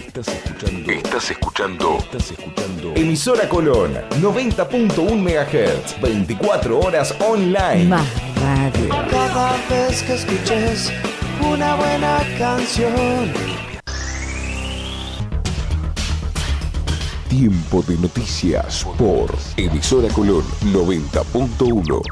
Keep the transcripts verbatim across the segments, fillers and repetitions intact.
Estás escuchando. Estás escuchando. Estás escuchando. Emisora Colón, noventa punto uno megahertz, veinticuatro horas online. Más radio. Cada vez que escuches una buena canción. Tiempo de noticias por Emisora Colón noventa punto uno.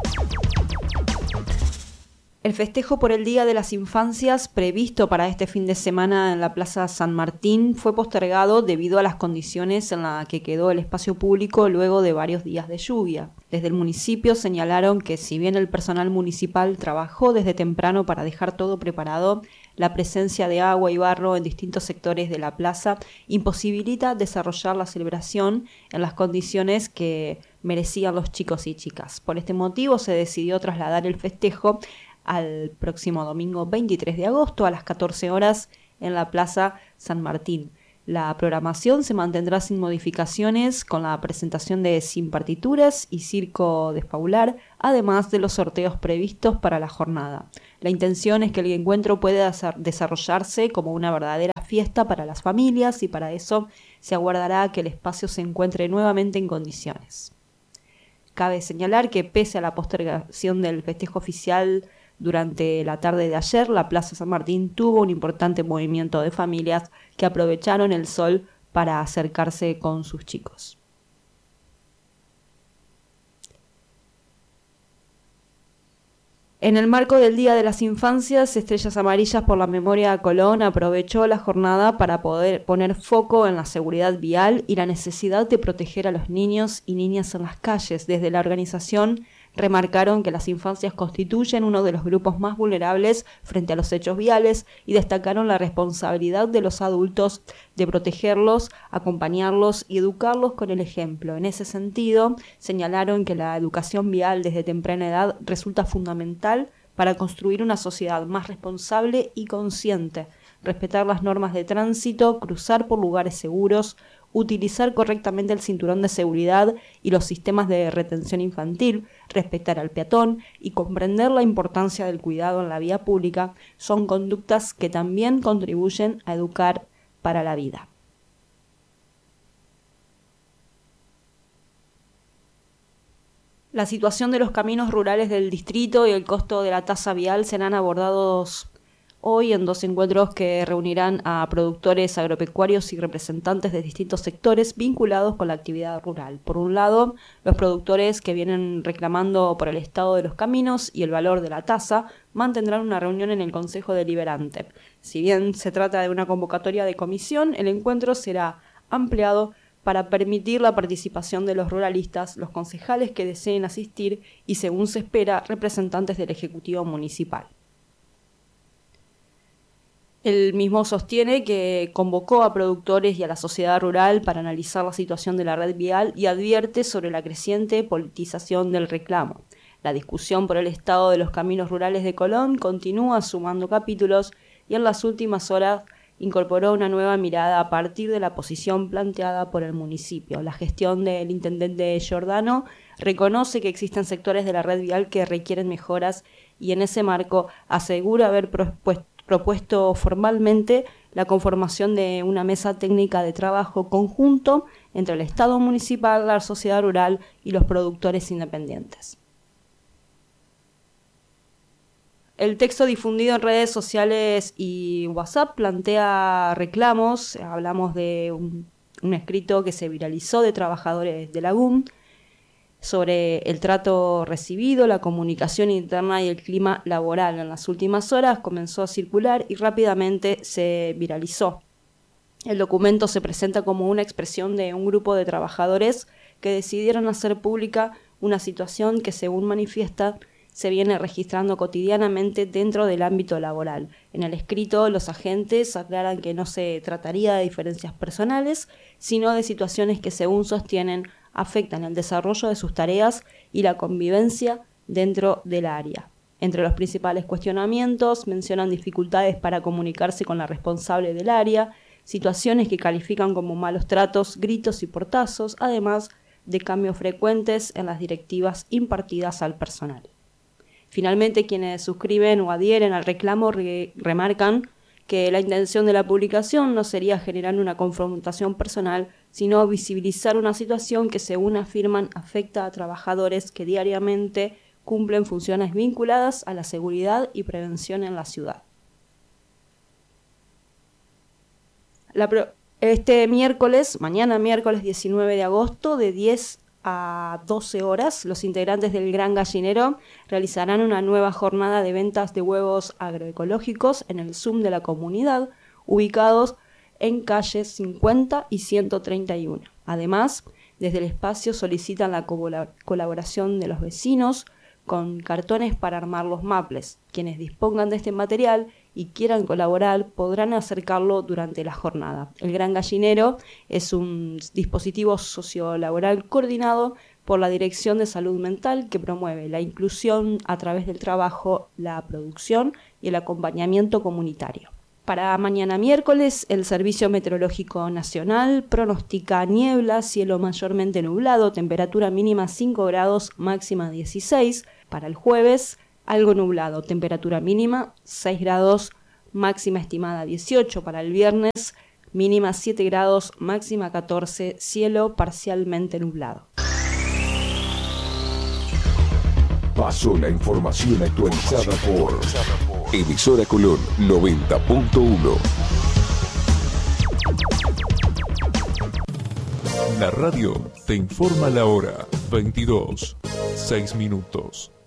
El festejo por el Día de las Infancias previsto para este fin de semana en la Plaza San Martín fue postergado debido a las condiciones en las que quedó el espacio público luego de varios días de lluvia. Desde el municipio señalaron que si bien el personal municipal trabajó desde temprano para dejar todo preparado, la presencia de agua y barro en distintos sectores de la plaza imposibilita desarrollar la celebración en las condiciones que merecían los chicos y chicas. Por este motivo se decidió trasladar el festejo al próximo domingo veintitrés de agosto a las catorce horas en la Plaza San Martín. La programación se mantendrá sin modificaciones con la presentación de Sin Partituras y Circo Despaular, además de los sorteos previstos para la jornada. La intención es que el encuentro pueda desarrollarse como una verdadera fiesta para las familias y para eso se aguardará que el espacio se encuentre nuevamente en condiciones. Cabe señalar que pese a la postergación del festejo oficial durante la tarde de ayer, la Plaza San Martín tuvo un importante movimiento de familias que aprovecharon el sol para acercarse con sus chicos. En el marco del Día de las Infancias, Estrellas Amarillas por la Memoria a Colón aprovechó la jornada para poder poner foco en la seguridad vial y la necesidad de proteger a los niños y niñas en las calles. Desde la organización remarcaron que las infancias constituyen uno de los grupos más vulnerables frente a los hechos viales y destacaron la responsabilidad de los adultos de protegerlos, acompañarlos y educarlos con el ejemplo. En ese sentido, señalaron que la educación vial desde temprana edad resulta fundamental para construir una sociedad más responsable y consciente, respetar las normas de tránsito, cruzar por lugares seguros, utilizar correctamente el cinturón de seguridad y los sistemas de retención infantil, respetar al peatón y comprender la importancia del cuidado en la vía pública son conductas que también contribuyen a educar para la vida. La situación de los caminos rurales del distrito y el costo de la tasa vial serán abordados hoy en dos encuentros que reunirán a productores agropecuarios y representantes de distintos sectores vinculados con la actividad rural. Por un lado, los productores que vienen reclamando por el estado de los caminos y el valor de la tasa mantendrán una reunión en el Consejo Deliberante. Si bien se trata de una convocatoria de comisión, el encuentro será ampliado para permitir la participación de los ruralistas, los concejales que deseen asistir y, según se espera, representantes del Ejecutivo Municipal. Él mismo sostiene que convocó a productores y a la sociedad rural para analizar la situación de la red vial y advierte sobre la creciente politización del reclamo. La discusión por el estado de los caminos rurales de Colón continúa sumando capítulos y en las últimas horas incorporó una nueva mirada a partir de la posición planteada por el municipio. La gestión del intendente Giordano reconoce que existen sectores de la red vial que requieren mejoras y en ese marco asegura haber propuesto propuesto formalmente la conformación de una mesa técnica de trabajo conjunto entre el Estado municipal, la sociedad rural y los productores independientes. El texto difundido en redes sociales y WhatsApp plantea reclamos. Hablamos de un, un escrito que se viralizó de trabajadores de la U M sobre el trato recibido, la comunicación interna y el clima laboral. En las últimas horas comenzó a circular y rápidamente se viralizó. El documento se presenta como una expresión de un grupo de trabajadores que decidieron hacer pública una situación que, según manifiesta, se viene registrando cotidianamente dentro del ámbito laboral. En el escrito, los agentes aclaran que no se trataría de diferencias personales, sino de situaciones que, según sostienen, afectan el desarrollo de sus tareas y la convivencia dentro del área. Entre los principales cuestionamientos mencionan dificultades para comunicarse con la responsable del área, situaciones que califican como malos tratos, gritos y portazos, además de cambios frecuentes en las directivas impartidas al personal. Finalmente, quienes suscriben o adhieren al reclamo re- remarcan que la intención de la publicación no sería generar una confrontación personal, sino visibilizar una situación que, según afirman, afecta a trabajadores que diariamente cumplen funciones vinculadas a la seguridad y prevención en la ciudad. La pro- este miércoles, mañana miércoles diecinueve de agosto, de diez a doce horas, los integrantes del Gran Gallinero realizarán una nueva jornada de ventas de huevos agroecológicos en el Zoom de la comunidad, ubicados en calles cincuenta y ciento treinta y uno. Además, desde el espacio solicitan la colaboración de los vecinos con cartones para armar los maples. Quienes dispongan de este material y quieran colaborar podrán acercarlo durante la jornada. El Gran Gallinero es un dispositivo sociolaboral coordinado por la Dirección de Salud Mental que promueve la inclusión a través del trabajo, la producción y el acompañamiento comunitario. Para mañana miércoles, el Servicio Meteorológico Nacional pronostica niebla, cielo mayormente nublado, temperatura mínima cinco grados, máxima dieciséis. Para el jueves, algo nublado, temperatura mínima seis grados, máxima estimada dieciocho. Para el viernes, mínima siete grados, máxima catorce, cielo parcialmente nublado. Pasó la información actualizada por Emisora Colón noventa punto uno. La radio te informa la hora, veintidós, seis minutos.